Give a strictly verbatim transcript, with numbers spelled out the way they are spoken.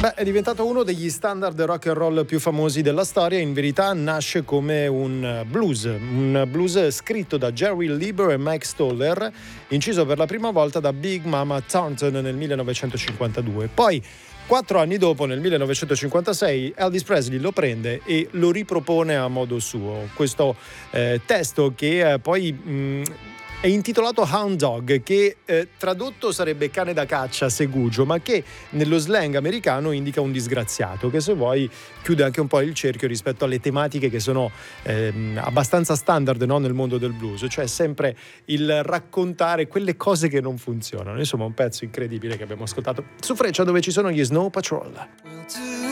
Beh, è diventato uno degli standard rock and roll più famosi della storia. In verità nasce come un blues, un blues scritto da Jerry Lieber e Mike Stoller, inciso per la prima volta da Big Mama Thornton nel millenovecentocinquantadue. Poi, quattro anni dopo, nel millenovecentocinquantasei, Elvis Presley lo prende e lo ripropone a modo suo. Questo eh, testo che eh, poi... Mh, è intitolato Hound Dog, che eh, tradotto sarebbe cane da caccia, segugio, ma che nello slang americano indica un disgraziato, che se vuoi chiude anche un po' il cerchio rispetto alle tematiche che sono eh, abbastanza standard, no, nel mondo del blues, cioè sempre il raccontare quelle cose che non funzionano. Insomma, un pezzo incredibile che abbiamo ascoltato su Freccia, dove ci sono gli Snow Patrol.